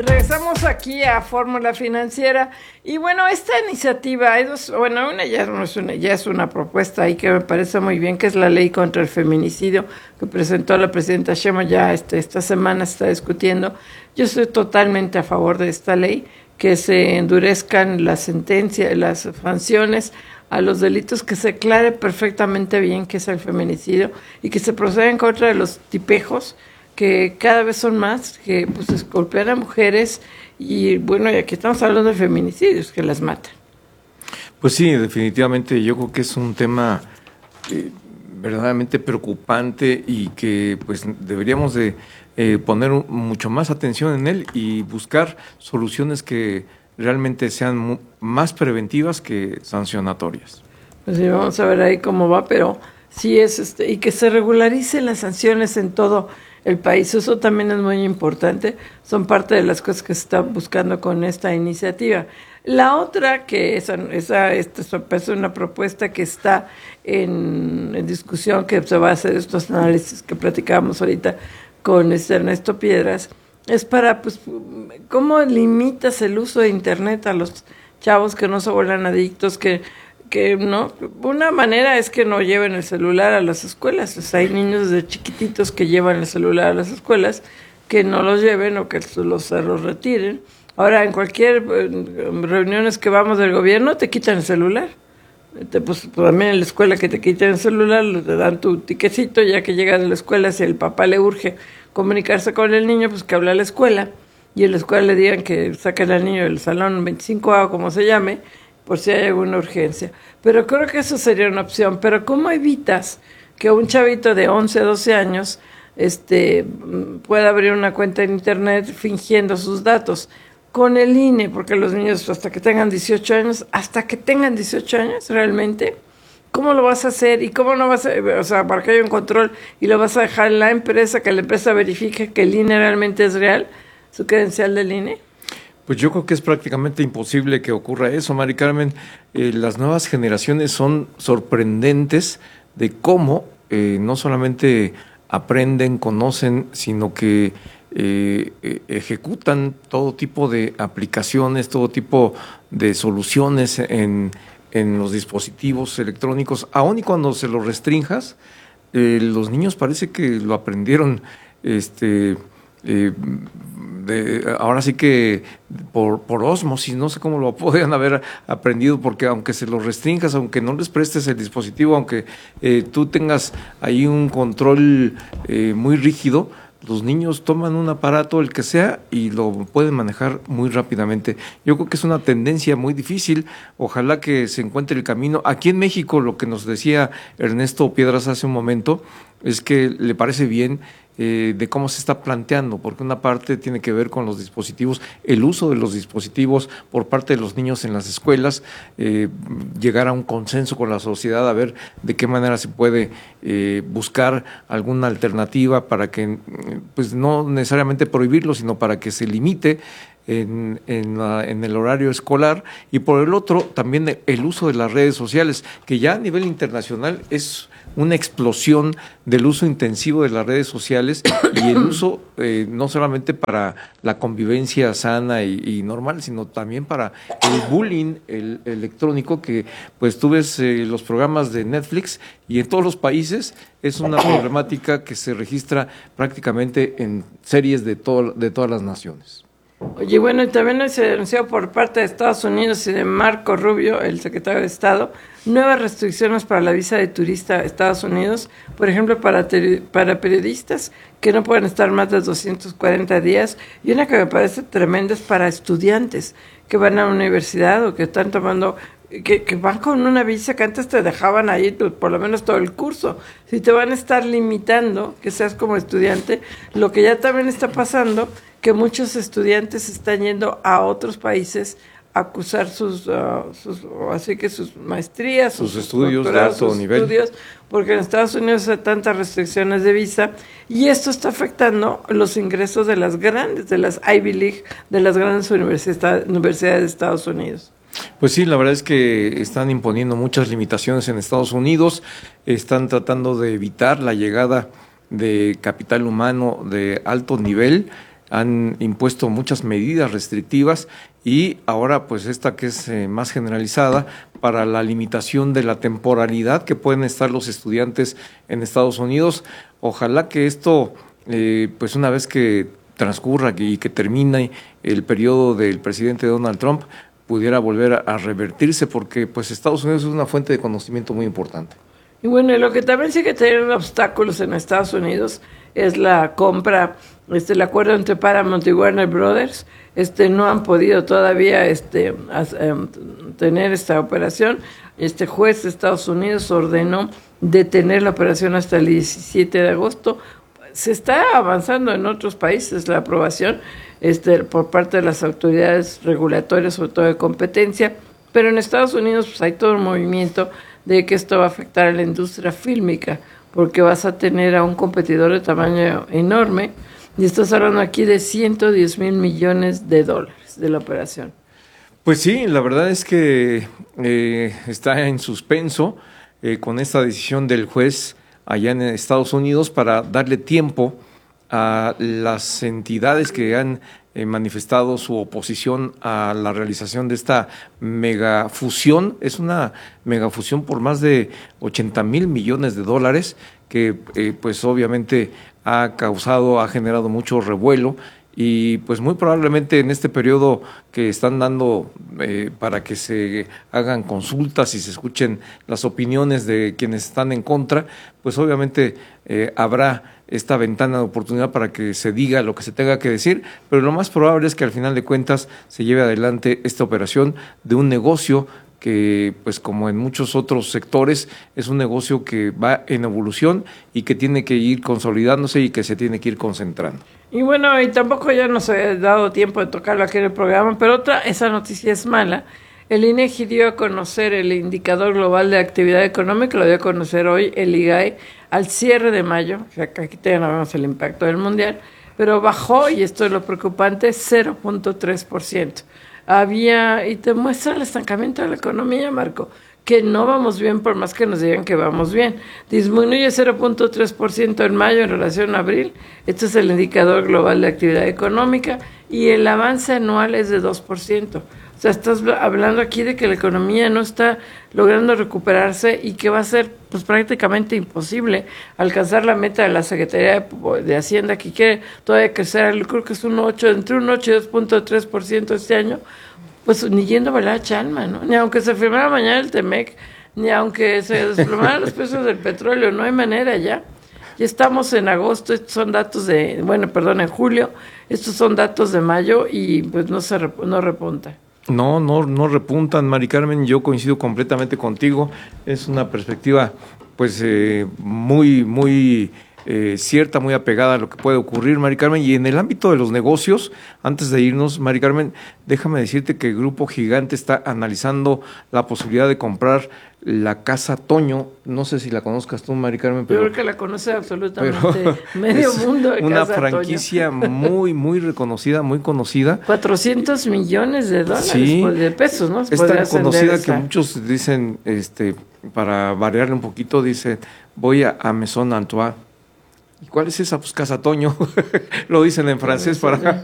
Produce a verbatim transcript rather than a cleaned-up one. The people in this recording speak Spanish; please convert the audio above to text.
Regresamos aquí a Fórmula Financiera y bueno, esta iniciativa, hay dos, bueno, una ya no es una, ya es una propuesta ahí que me parece muy bien, que es la ley contra el feminicidio que presentó la presidenta Sheinbaum, ya este, esta semana se está discutiendo. Yo estoy totalmente a favor de esta ley, que se endurezcan las sentencias, las sanciones a los delitos, que se aclare perfectamente bien qué es el feminicidio y que se proceda en contra de los tipejos, que cada vez son más, que pues golpean a mujeres y bueno, y aquí estamos hablando de feminicidios, que las matan. Pues sí, definitivamente yo creo que es un tema eh, verdaderamente preocupante y que pues deberíamos de eh, poner un, mucho más atención en él y buscar soluciones que realmente sean mu- más preventivas que sancionatorias. Pues sí, vamos a ver ahí cómo va, pero sí es este, y que se regularicen las sanciones en todo el país, eso también es muy importante, son parte de las cosas que se están buscando con esta iniciativa. La otra, que esa, esa, esta es una propuesta que está en, en discusión, que se va a hacer estos análisis que platicábamos ahorita con este Ernesto Piedras, es para, pues, ¿cómo limitas el uso de Internet a los chavos que no se vuelvan adictos, que que no, una manera es que no lleven el celular a las escuelas? O sea, hay niños de chiquititos que llevan el celular a las escuelas, que no los lleven o que los, los retiren. Ahora, en cualquier en reuniones que vamos del gobierno, te quitan el celular. Te, pues, también en la escuela que te quitan el celular, te dan tu tiquecito, ya que llegas a la escuela, si el papá le urge comunicarse con el niño, pues que hable a la escuela, y en la escuela le digan que saquen al niño del salón veinticinco A o como se llame, por si hay alguna urgencia. Pero creo que eso sería una opción. Pero ¿cómo evitas que un chavito de once, doce años este, pueda abrir una cuenta en Internet fingiendo sus datos? Con el I N E, porque los niños hasta que tengan dieciocho años, hasta que tengan dieciocho años realmente, ¿cómo lo vas a hacer? ¿Y cómo no vas a, o sea, para que haya un control y lo vas a dejar en la empresa, que la empresa verifique que el I N E realmente es real, su credencial del I N E? Pues yo creo que es prácticamente imposible que ocurra eso, Mari Carmen. Eh, las nuevas generaciones son sorprendentes de cómo eh, no solamente aprenden, conocen, sino que eh, eh, ejecutan todo tipo de aplicaciones, todo tipo de soluciones en, en los dispositivos electrónicos, aun y cuando se los restrinjas, eh, los niños parece que lo aprendieron este eh, De, ahora sí que por, por ósmosis, no sé cómo lo podrían haber aprendido, porque aunque se los restringas, aunque no les prestes el dispositivo, aunque eh, tú tengas ahí un control eh, muy rígido, los niños toman un aparato, el que sea, y lo pueden manejar muy rápidamente. Yo creo que es una tendencia muy difícil, ojalá que se encuentre el camino. Aquí en México, lo que nos decía Ernesto Piedras hace un momento, es que le parece bien Eh, de cómo se está planteando, porque una parte tiene que ver con los dispositivos, el uso de los dispositivos por parte de los niños en las escuelas, eh, llegar a un consenso con la sociedad, a ver de qué manera se puede eh, buscar alguna alternativa para que, pues no necesariamente prohibirlo, sino para que se limite En, en, la, en el horario escolar, y por el otro también el uso de las redes sociales, que ya a nivel internacional es una explosión del uso intensivo de las redes sociales y el uso eh, no solamente para la convivencia sana y, y normal, sino también para el bullying el, electrónico, que pues tú ves eh, los programas de Netflix y en todos los países es una problemática que se registra prácticamente en series de, todo, de todas las naciones. Oye, bueno, y también se anunció por parte de Estados Unidos y de Marco Rubio, el secretario de Estado, nuevas restricciones para la visa de turista a Estados Unidos, por ejemplo, para, te, para periodistas que no pueden estar más de doscientos cuarenta días, y una que me parece tremenda es para estudiantes que van a la universidad o que están tomando, que, que van con una visa que antes te dejaban ahí por lo menos todo el curso. Si te van a estar limitando que seas como estudiante, lo que ya también está pasando, que muchos estudiantes están yendo a otros países a cursar sus, uh, sus así que sus maestrías, sus, sus estudios de alto sus nivel, estudios, porque en Estados Unidos hay tantas restricciones de visa, y esto está afectando los ingresos de las grandes, de las Ivy League, de las grandes universidades, universidades de Estados Unidos. Pues sí, la verdad es que están imponiendo muchas limitaciones en Estados Unidos, están tratando de evitar la llegada de capital humano de alto nivel han impuesto muchas medidas restrictivas y ahora pues esta que es eh, más generalizada para la limitación de la temporalidad que pueden estar los estudiantes en Estados Unidos. Ojalá que esto, eh, pues una vez que transcurra y que termine el periodo del presidente Donald Trump, pudiera volver a, a revertirse, porque pues Estados Unidos es una fuente de conocimiento muy importante. Y bueno, lo que también sigue teniendo obstáculos en Estados Unidos es la compra, este, el acuerdo entre Paramount y Warner Brothers. Este, no han podido todavía este, as, eh, tener esta operación. Este juez de Estados Unidos ordenó detener la operación hasta el diecisiete de agosto. Se está avanzando en otros países la aprobación este, por parte de las autoridades regulatorias, sobre todo de competencia, pero en Estados Unidos pues, hay todo un movimiento de que esto va a afectar a la industria fílmica, porque vas a tener a un competidor de tamaño enorme, y estás hablando aquí de ciento diez mil millones de dólares de la operación. Pues sí, la verdad es que eh, está en suspenso eh, con esta decisión del juez allá en Estados Unidos para darle tiempo a las entidades que han eh, manifestado su oposición a la realización de esta megafusión. Es una megafusión por más de ochenta mil millones de dólares que eh, pues obviamente ha causado, ha generado mucho revuelo. Y pues muy probablemente en este periodo que están dando eh, para que se hagan consultas y se escuchen las opiniones de quienes están en contra, pues obviamente eh, habrá esta ventana de oportunidad para que se diga lo que se tenga que decir, pero lo más probable es que al final de cuentas se lleve adelante esta operación de un negocio que, pues como en muchos otros sectores, es un negocio que va en evolución y que tiene que ir consolidándose y que se tiene que ir concentrando. Y bueno, y tampoco ya nos ha dado tiempo de tocarlo aquí en el programa, pero otra, esa noticia es mala. El INEGI dio a conocer el indicador global de actividad económica, lo dio a conocer hoy el I G A E al cierre de mayo, que aquí todavía no vemos el impacto del mundial, pero bajó, y esto es lo preocupante, cero punto tres por ciento. Había, y te muestra el estancamiento de la economía, Marco, que no vamos bien por más que nos digan que vamos bien. Disminuye cero punto tres por ciento en mayo en relación a abril. Este es el indicador global de actividad económica y el avance anual es de dos por ciento. O sea, estás hablando aquí de que la economía no está logrando recuperarse y que va a ser pues prácticamente imposible alcanzar la meta de la Secretaría de Hacienda, que quiere todavía crecer, creo que es un ocho, entre un ocho y dos punto tres por ciento este año. Pues ni yendo a bailar chalma, ¿no? Ni aunque se firmara mañana el Temec, ni aunque se desplomaran los precios del petróleo, no hay manera ya. Ya estamos en agosto, estos son datos de, bueno, perdón, en julio, estos son datos de mayo y pues no se no repunta. No, no, no repuntan, Mari Carmen, yo coincido completamente contigo, es una perspectiva pues eh, muy, muy eh, cierta, muy apegada a lo que puede ocurrir, Mari Carmen, y en el ámbito de los negocios, antes de irnos, Mari Carmen, déjame decirte que el Grupo Gigante está analizando la posibilidad de comprar la Casa Toño, no sé si la conozcas tú, Mari Carmen, pero... Yo creo que la conoce absolutamente medio mundo de una Casa franquicia Toño. muy, muy reconocida, muy conocida. cuatrocientos millones de dólares, sí, pues, de pesos, ¿no? Es tan conocida que muchos dicen, este, para variarle un poquito, dicen, voy a, a Maison Antoine. ¿Y cuál es esa? Pues Casa Toño. Lo dicen en francés para...